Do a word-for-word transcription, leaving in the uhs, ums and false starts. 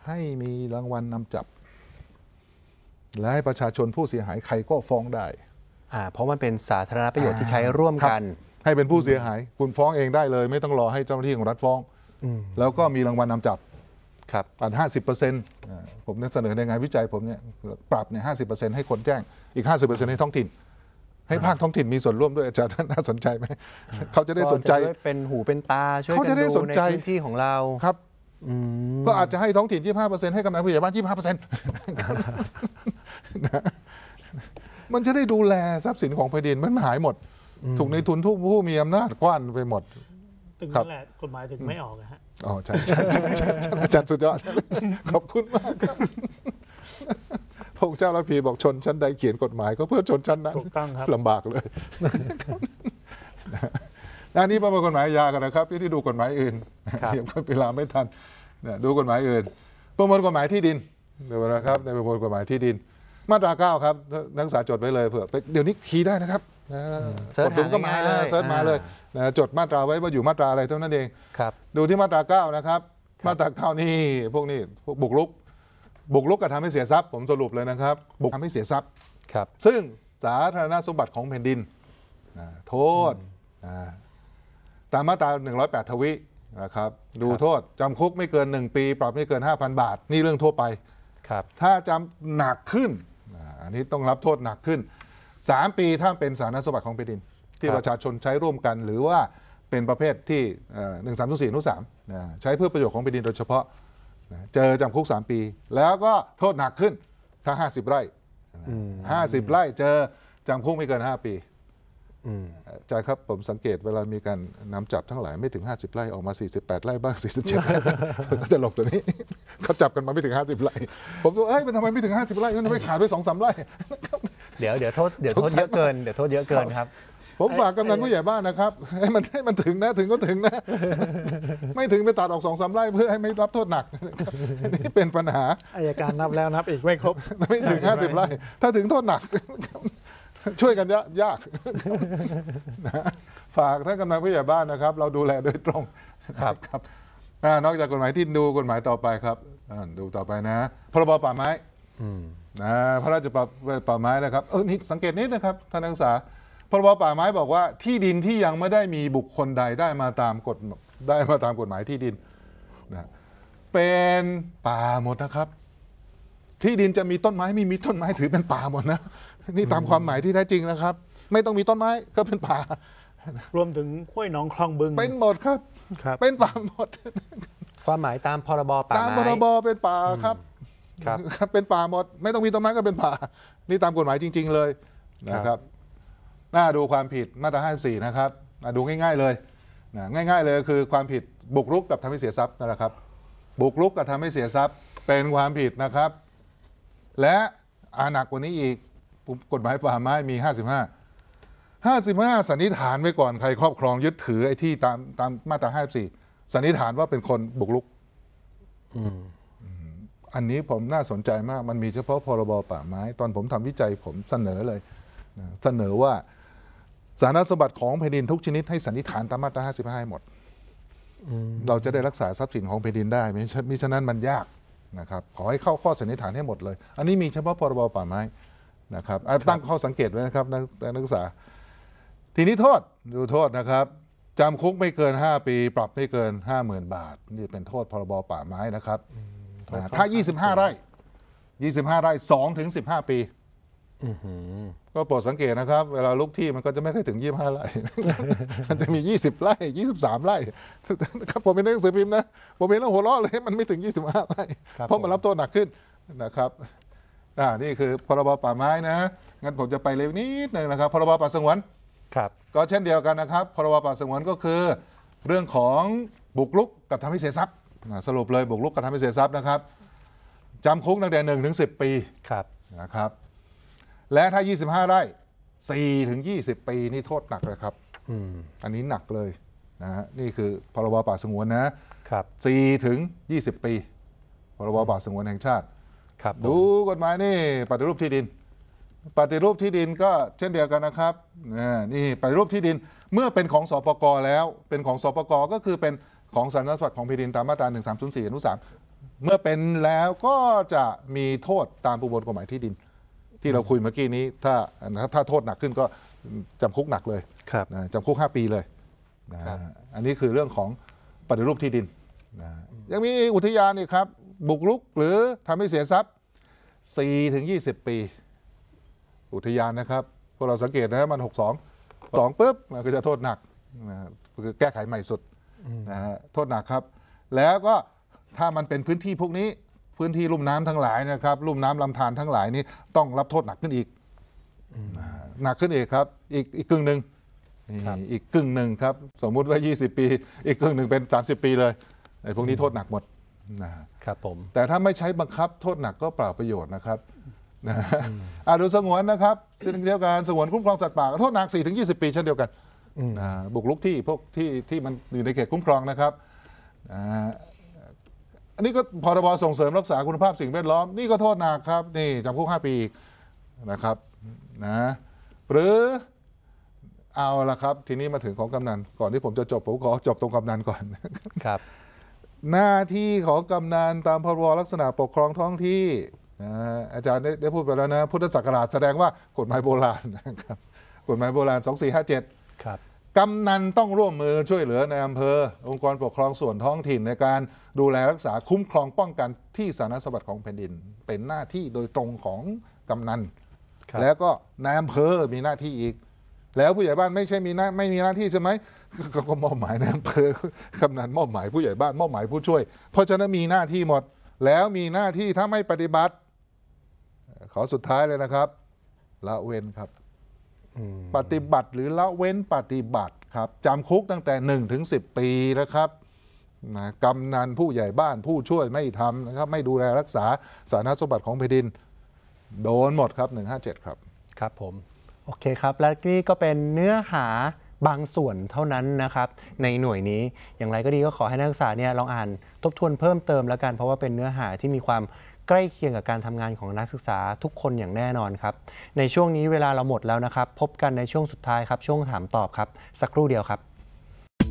ให้มีรางวัลนำจับและให้ประชาชนผู้เสียหายใครก็ฟ้องได้อ่าเพราะมันเป็นสาธารณประโยชน์ที่ใช้ร่วมกันให้เป็นผู้เสียหายคุณฟ้องเองได้เลยไม่ต้องรอให้เจ้าหน้าที่ของรัฐฟ้องแล้วก็มีรางวัลนำจับครับอันห้าสิบเปอร์เซ็นต์ผมเสนอในงานวิจัยผมเนี่ยปรับเนี่ยห้าสิบเปอร์เซ็นต์ให้คนแจ้งอีกห้าสิบเปอร์เซ็นต์ให้ท้องถิ่นให้ภาคท้องถิ่นมีส่วนร่วมด้วยอาจารย์น่าสนใจไหมเขาจะได้สนใจเป็นหูเป็นตาช่วยกันดูในพื้นที่ของเราครับก็อาจจะให้ท้องถิ่น ยี่สิบห้าเปอร์เซ็นต์ ให้กำนันผู้ใหญ่บ้าน ยี่สิบห้าเปอร์เซ็นต์ มันจะได้ดูแลทรัพย์สินของแผ่นดินมันหายหมดถูกในทุนทุกผู้มีอำนาจกว้านไปหมดถึงนั่นแหละกฎหมายถึงไม่ออกนะฮะอ๋อใช่ใช่ใช่อาจารย์สุดยอดขอบคุณมากครับพระเจ้าละพีบอกชนชั้นใดเขียนกฎหมายก็เพื่อชนชั้นนั้นลำบากเลยอันนี้ประมวลกฎหมายยากันนะครับที่ดูกฎหมายอื่นเทียบกับเวลาไม่ทันดูกฎหมายอื่นประมวลกฎหมายที่ดินเดี๋ยวนะครับในประมวลกฎหมายที่ดินมาตราเก้าครับนักศึกษาจดไว้เลยเผื่อเดี๋ยวนี้คีย์ได้นะครับกดดูก็มาเลยเซิร์ชมาเลยจดมาตราไว้ว่าอยู่มาตราอะไรเท่านั้นเองดูที่มาตราเก้านะครับมาตราเก้านี่พวกนี้พวกบุกรุกบุกรุกกระทำให้เสียทรัพย์ผมสรุปเลยนะครับบุกทำให้เสียทรัพย์ซึ่งสาธารณสมบัติของแผ่นดินโทษตามมาตราหนึ่งร้อยแปดทวีนะครับดูโทษจำคุกไม่เกินหนึ่งปีปรับไม่เกิน ห้าพัน บาทนี่เรื่องทั่วไปถ้าจำหนักขึ้นอันนี้ต้องรับโทษหนักขึ้นสามปีถ้าเป็นสาธารณสมบัติของแผ่นดินที่ประชาชนใช้ร่วมกันหรือว่าเป็นประเภทที่หนึ่งสามสี่อนุสามใช้เพื่อประโยชน์ของแผ่นดินโดยเฉพาะเจอจำคุกสามปีแล้วก็โทษหนักขึ้นถ้าห้าสิบไร่ห้าสิบไร่เจอจำคุกไม่เกินห้าปีใช่ครับผมสังเกตเวลามีการนำจับทั้งหลายไม่ถึงห้าสิบไร่ออกมาสี่สิบแปดไร่บ้างสี่สิบเจ็ดไร่ก็จะหลบตัวนี้เขาจับกันมาไม่ถึงห้าสิบไร่ผมว่าเอ้ยมันทำไมไม่ถึงห้าสิบไร่มันทำไมขาดไป สองสาม ไร่เดี๋ยวเดี๋ยวโทษเดี๋ยวโทษเยอะเกินเดี๋ยวโทษเยอะเกินครับผมฝากกำนันผู้ใหญ่บ้านนะครับให้มันให้มันถึงนะถึงก็ถึงนะไม่ถึงไปตัดออกสองสามไร่เพื่อให้ไม่รับโทษหนักนี่เป็นปัญหาอัยการนับแล้วนับอีกไม่ครบไม่ถึงห้าสิบไร่ถ้าถึงโทษหนักช่วยกันยากฝากท่านกำนันผู้ใหญ่บ้านนะครับเราดูแลโดยตรงครับครับนอกจากกฎหมายที่ดูกฎหมายต่อไปครับดูต่อไปนะพรบป่าไม้นะพระราชป่าไม้นะครับเออนี่สังเกตนิดนะครับท่านนักศึกษาพรบป่าไม้บอกว่าที่ดินที่ยังไม่ได้มีบุคคลใดได้มาตามกฎได้มาตามกฎหมายที่ดินนะเป็นป่าหมดนะครับที่ดินจะมีต้นไม้ไม่มีต้นไม้ถือเป็นป่าหมดนะนี่ตามความหมายที่แท้จริงนะครับไม่ต้องมีต้นไม้ก็เป็นป่ารวมถึงห้วยหนองคลองบึงเป็นหมดครับเป็นป่าหมดความหมายตามพรบป่าไม้ตามพรบเป็นป่าครับครับเป็นป่าหมดไม่ต้องมีต้นไม้ก็เป็นป่านี่ตามกฎหมายจริงๆเลยนะครับน่าดูความผิดมาตราห้าสิบสี่นะครับดูง่ายๆเลยง่ายๆเลยคือความผิดบุกรุกกับทำให้เสียทรัพย์นั่นแหละครับบุกรุกกับทำให้เสียทรัพย์เป็นความผิดนะครับและอาหนักกว่านี้อีกกฎหมายป่าไม้มีห้าสิบห้า ห้าสิบห้าสันนิษฐานไว้ก่อนใครครอบครองยึดถือไอ้ที่ตามตามมาตราห้าสิบสี่สันนิษฐานว่าเป็นคนบุกรุกอันนี้ผมน่าสนใจมากมันมีเฉพาะพรบป่าไม้ตอนผมทำวิจัยผมเสนอเลยเสนอว่าสาธารณสมบัติของแผ่นดินทุกชนิดให้สันนิษฐานตามมาตราห้าสิบห้าหมดเราจะได้รักษาทรัพย์สินของแผ่นดินได้มิฉะนั้นมันยากนะครับขอให้เข้าข้อสันนิษฐานให้หมดเลยอันนี้มีเฉพาะพรบป่าไม้นะครับตั้งข้อสังเกตไว้นะครับนักศึกษาทีนี้โทษดูโทษนะครับจำคุกไม่เกินห้าปีปรับไม่เกิน ห้าหมื่น บาทนี่เป็นโทษพรบป่าไม้นะครับถ้ายี่สิบห้าไร่ยี่สิบห้าไร่สองถึงสิบห้าปีก็โปรดสังเกตนะครับเวลาลุกที่มันก็จะไม่ค่อยถึงยี่สิบห้าไร่มันจะมียี่สิบไร่ยี่สิบสามไร่ครับผมเป็นนักหนังสือพิมพ์นะผมเป็นแล้วหัวเราะเลยมันไม่ถึงยี่สิบห้าไร่เพราะมันรับโทษหนักขึ้นนะครับอ่านี่คือพรบป่าไม้นะงั้นผมจะไปเร็วนิดนึงนะครับพรบป่าสงวนครับก็เช่นเดียวกันนะครับพรบป่าสงวนก็คือเรื่องของบุกรุกกับทำให้เสียทรัพย์สรุปเลยบุกรุกกับทำให้เสียทรัพย์นะครับจำคุกตั้งแต่หนึ่งถึงสิบปีครับนะครับและถ้ายี่สิบห้าไร่สี่ถึงยี่สิบปีนี่โทษหนักเลยครับอืมอันนี้หนักเลยนะฮะนี่คือพรบป่าสงวนนะครับสี่ถึงยี่สิบปีพรบป่าสงวนแห่งชาติครับดูกฎหมายนี่ปฏิรูปที่ดินปฏิรูปที่ดินก็เช่นเดียวกันนะครับนี่ปฏิรูปที่ดินเมื่อเป็นของสปก.แล้วเป็นของสปก.ก็คือเป็นของสาธารณสมบัติของแผ่นดินตามมาตราหนึ่งสามศูนย์สี่อนุสามเมื่อเป็นแล้วก็จะมีโทษตามประมวลกฎหมายที่ดิน ที่เราคุยเมื่อกี้นี้ถ้าถ้าโทษหนักขึ้นก็จำคุกหนักเลยครับนะจำคุกห้าปีเลยนะครับ อันนี้คือเรื่องของปฏิรูปที่ดินนะยังมีอุทยานอีกครับ บุกรุกหรือทำให้เสียทรัพย์ สี่ถึงยี่สิบ ปี อุทยานนะครับพวกเราสังเกตนะมันหกสองสองปุ๊บมันก็จะโทษหนักนะคือแก้ไขใหม่สุดนะฮะโทษหนักครับ แล้วก็ถ้ามันเป็นพื้นที่พวกนี้พื้นที่ลุ่มน้ำทั้งหลายนะครับลุ่มน้ำลำธารทั้งหลายนี้ต้องรับโทษหนักขึ้นอีกหนักขึ้นอีกครับอีกอีกกึ่งหนึ่งนี่อีกกึ่งหนึ่งครับสมมุติว่ายี่สิบปี อีกกึ่งหนึ่งเป็นสามสิบปีเลยไอ้พวกนี้โทษหนักหมดนะครับผมแต่ถ้าไม่ใช้บังคับโทษหนักก็เปล่าประโยชน์นะครับนะอ่ะดูสงวนนะครับเช่นเดียวกันสงวนคุ้มครองสัตว์ป่าโทษหนัก สี่ถึงยี่สิบ ปีเช่นเดียวกันนะบุกรุกที่พวกที่ที่มันอยู่ในเขตคุ้มครองนะครับอ่าอันนี้ก็พรบส่งเสริมรักษาคุณภาพสิ่งแวดล้อมนี่ก็โทษหนักครับนี่จำคุกห้าปีนะครับนะหรือเอาละครับทีนี้มาถึงของกำนันก่อนที่ผมจะจบผมขอจบตรงกำนันก่อนครับหน้าที่ของกำนันตามพรบลักษณะปกครองท้องที่นะอาจารย์ได้ได้พูดไปแล้วนะพุทธศักราชแสดงว่ากฎหมายโบราณนะครับกฎหมายโบราณสองสี่ห้าเจ็ดครับกำนันต้องร่วมมือช่วยเหลือในอำเภอองค์กรปกครองส่วนท้องถิ่นในการดูแลรักษาคุ้มครองป้องกันที่สาธารณสมบัติของแผ่นดิน เป็นหน้าที่โดยตรงของกำนันครับแล้วก็นายอำเภอมีหน้าที่อีก แล้วผู้ใหญ่บ้านไม่ใช่มีหน้าไม่มีหน้าที่ใช่ไหมก็ก็มอบหมายนายอำเภอกำนันมอบหมายผู้ใหญ่บ้านมอบหมายผู้ช่วย เพราะฉะนั้นมีหน้าที่หมด แล้วมีหน้าที่ถ้าไม่ปฏิบัติ ขอสุดท้ายเลยนะครับละเว้นครับอืมปฏิบัติหรือละเว้นปฏิบัติครับจำคุกตั้งแต่หนึ่งถึงสิบปีนะครับนะกำนันผู้ใหญ่บ้านผู้ช่วยไม่ทำนะครับไม่ดูแลรักษาสาธารณสมบัติของแผ่นดิน โดนหมดครับหนึ่งห้าเจ็ดครับครับผมโอเคครับและนี่ก็เป็นเนื้อหาบางส่วนเท่านั้นนะครับในหน่วยนี้อย่างไรก็ดีก็ขอให้นักศึกษาเนี่ยลองอ่านทบทวนเพิ่มเติมแล้วกันเพราะว่าเป็นเนื้อหาที่มีความใกล้เคียงกับการทำงานของนักศึกษาทุกคนอย่างแน่นอนครับในช่วงนี้เวลาเราหมดแล้วนะครับพบกันในช่วงสุดท้ายครับช่วงถามตอบครับสักครู่เดียวครับ